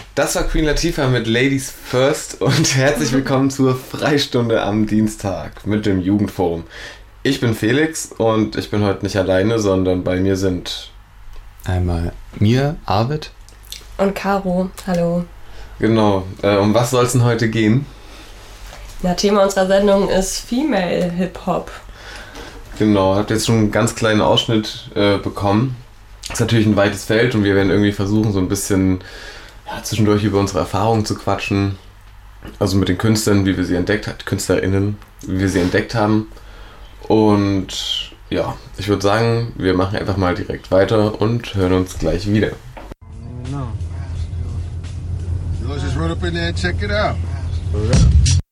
Das war Queen Latifah mit Ladies First und herzlich willkommen zur Freistunde am Dienstag mit dem Jugendforum. Ich bin Felix und ich bin heute nicht alleine, sondern bei mir sind einmal mir, Arvid. Und Caro, hallo. Genau, um was soll es denn heute gehen? Na, Thema unserer Sendung ist Female Hip-Hop. Genau, habt jetzt schon einen ganz kleinen Ausschnitt bekommen. Ist natürlich ein weites Feld und wir werden irgendwie versuchen, so ein bisschen zwischendurch über unsere Erfahrungen zu quatschen. Also mit den Künstlern, wie wir sie KünstlerInnen, wie wir sie entdeckt haben. Und ja, ich würde sagen, wir machen einfach mal direkt weiter und hören uns gleich wieder. Let's just run up in there and check it out.